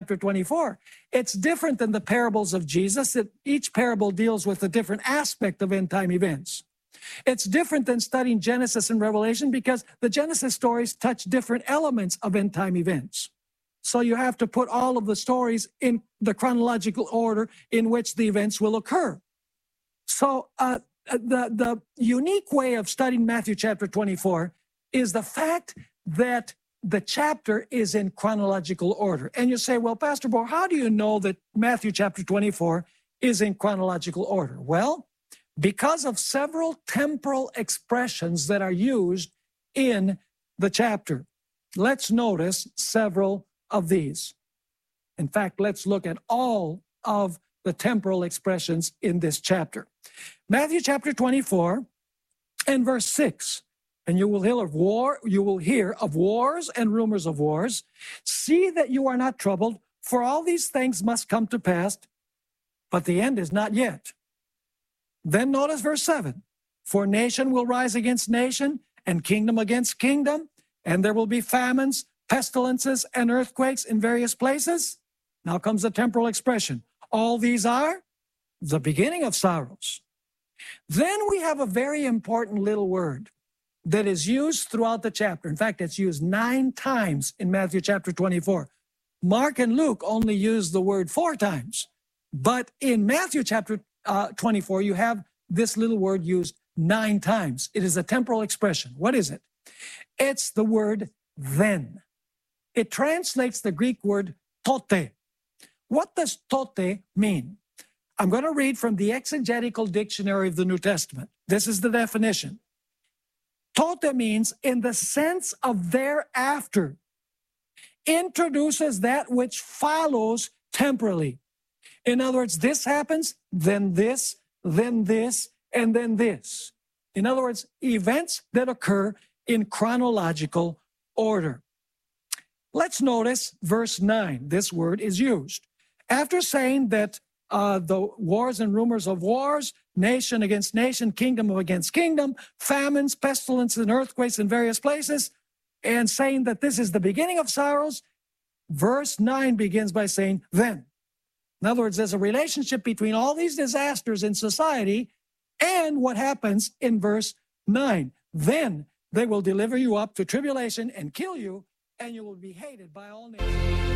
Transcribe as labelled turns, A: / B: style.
A: chapter 24. It's different than the parables of Jesus. Each parable deals with a different aspect of end-time events. It's different than studying Genesis and Revelation because the Genesis stories touch different elements of end-time events. So you have to put all of the stories in the chronological order in which the events will occur. So the unique way of studying Matthew chapter 24 is the fact that the chapter is in chronological order. And you say, well, Pastor Bohr, how do you know that Matthew chapter 24 is in chronological order? Well, because of several temporal expressions that are used in the chapter. Let's notice several of these. In fact, let's look at all of the temporal expressions in this chapter. Matthew chapter 24 and verse 6. And you will hear of wars and rumors of wars. See that you are not troubled, for all these things must come to pass, but the end is not yet. Then notice verse 7. For nation will rise against nation, and kingdom against kingdom, and there will be famines, pestilences, and earthquakes in various places. Now comes the temporal expression. All these are the beginning of sorrows. Then we have a very important little word that is used throughout the chapter. In fact, it's used 9 times in Matthew chapter 24. Mark and Luke only use the word 4 times. But in Matthew chapter 24, you have this little word used 9 times. It is a temporal expression. What is it? It's the word then. It translates the Greek word tote. What does tote mean? I'm going to read from the Exegetical Dictionary of the New Testament. This is the definition. Tote means in the sense of thereafter. Introduces that which follows temporally. In other words, this happens, then this, and then this. In other words, events that occur in chronological order. Let's notice verse 9. This word is used. After saying that the wars and rumors of wars, nation against nation, kingdom against kingdom, famines, pestilences, and earthquakes in various places, and saying that this is the beginning of sorrows, verse 9 begins by saying, then. In other words, there's a relationship between all these disasters in society and what happens in verse 9. Then they will deliver you up to tribulation and kill you, and you will be hated by all nations.